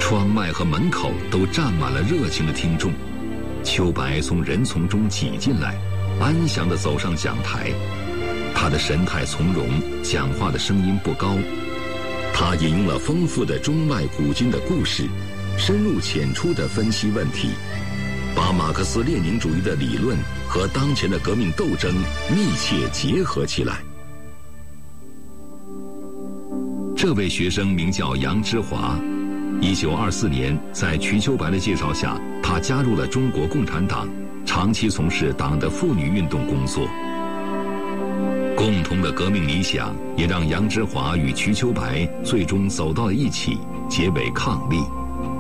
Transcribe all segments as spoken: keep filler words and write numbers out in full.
窗外和门口都站满了热情的听众。秋白从人丛中挤进来，安详地走上讲台。他的神态从容，讲话的声音不高。他引用了丰富的中外古今的故事，深入浅出地分析问题，把马克思列宁主义的理论和当前的革命斗争密切结合起来。这位学生名叫杨之华，一九二四年在瞿秋白的介绍下，他加入了中国共产党，长期从事党的妇女运动工作。共同的革命理想也让杨之华与瞿秋白最终走到了一起，结为伉俪。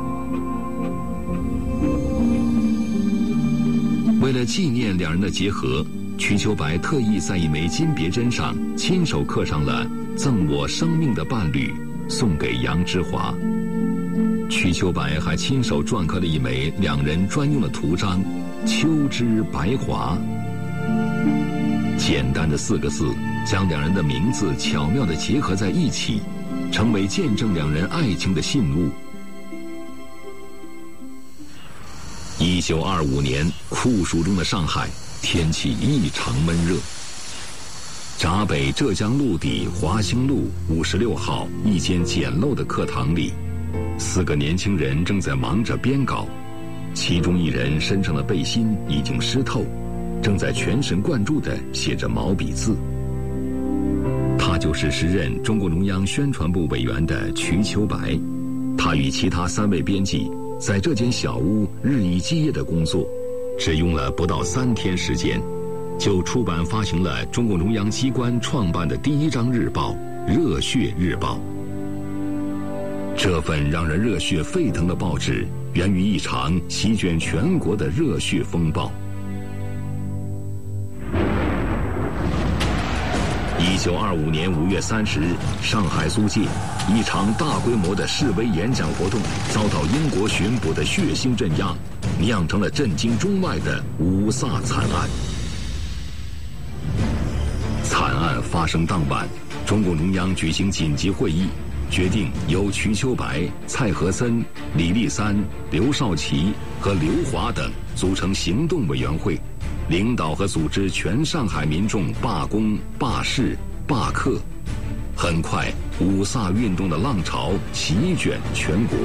为了纪念两人的结合，瞿秋白特意在一枚金别针上亲手刻上了“赠我生命的伴侣，送给杨之华”。瞿秋白还亲手篆刻了一枚两人专用的图章“秋之白华”。简单的四个字，将两人的名字巧妙地结合在一起，成为见证两人爱情的信物。一九二五年，酷暑中的上海，天气异常闷热。闸北浙江路底华兴路五十六号一间简陋的课堂里，四个年轻人正在忙着编稿，其中一人身上的背心已经湿透，正在全神贯注地写着毛笔字。他就是时任中共中央宣传部委员的瞿秋白。他与其他三位编辑在这间小屋日以继夜的工作，只用了不到三天时间，就出版发行了中共中央机关创办的第一张日报《热血日报》。这份让人热血沸腾的报纸，源于一场席卷全国的热血风暴。一九二五年五月三十日，上海租界一场大规模的示威演讲活动遭到英国巡捕的血腥镇压，酿成了震惊中外的五卅惨案。惨案发生当晚，中共中央举行紧急会议，决定由瞿秋白、蔡和森、李立三、刘少奇和刘华等组成行动委员会，领导和组织全上海民众罢工、罢市、罢课。很快，五卅运动的浪潮席卷全国。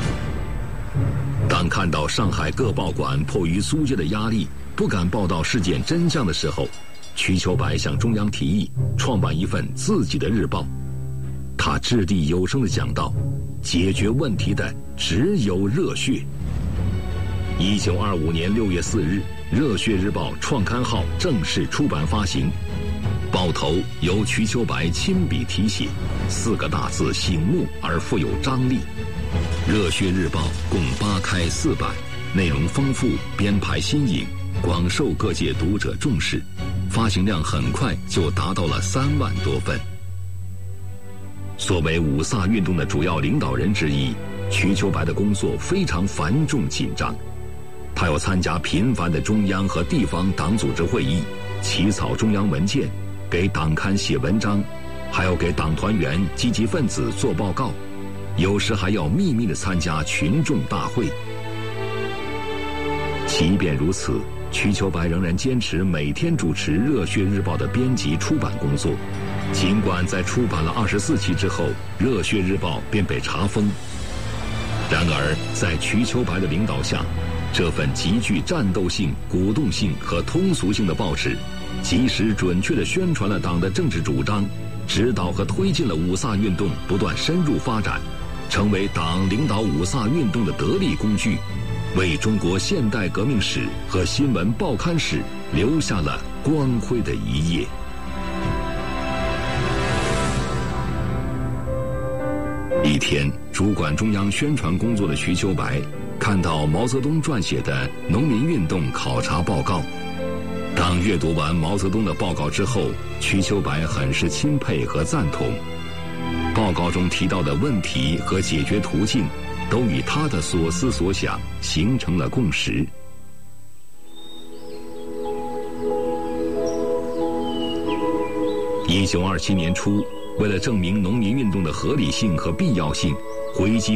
当看到上海各报馆迫于租界的压力，不敢报道事件真相的时候，瞿秋白向中央提议创办一份自己的日报。他掷地有声地讲道：“解决问题的只有热血。”一九二五年六月四日，《热血日报》创刊号正式出版发行，报头由瞿秋白亲笔题写，四个大字醒目而富有张力。《热血日报》共八开四版，内容丰富，编排新颖，广受各界读者重视，发行量很快就达到了三万多份。作为五卅运动的主要领导人之一，瞿秋白的工作非常繁重紧张。他要参加频繁的中央和地方党组织会议，起草中央文件，给党刊写文章，还要给党团员、积极分子做报告，有时还要秘密地参加群众大会。即便如此，瞿秋白仍然坚持每天主持《热血日报》的编辑出版工作。尽管在出版了二十四期之后，《热血日报》便被查封，然而在瞿秋白的领导下，这份极具战斗性、鼓动性和通俗性的报纸，及时准确地宣传了党的政治主张，指导和推进了五卅运动不断深入发展，成为党领导五卅运动的得力工具，为中国现代革命史和新闻报刊史留下了光辉的一页。一天，主管中央宣传工作的瞿秋白看到毛泽东撰写的农民运动考察报告。当阅读完毛泽东的报告之后，瞿秋白很是钦佩和赞同。报告中提到的问题和解决途径，都与他的所思所想形成了共识。一九二七年初，为了证明农民运动的合理性和必要性，回击